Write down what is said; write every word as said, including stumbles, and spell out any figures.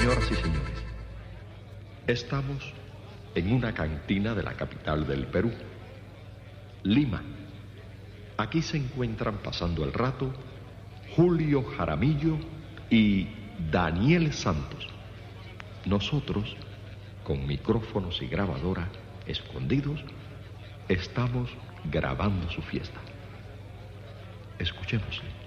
Señoras y señores, estamos en una cantina de la capital del Perú, Lima. Aquí se encuentran pasando el rato Julio Jaramillo y Daniel Santos. Nosotros, con micrófonos y grabadora escondidos, estamos grabando su fiesta. Escuchémosle.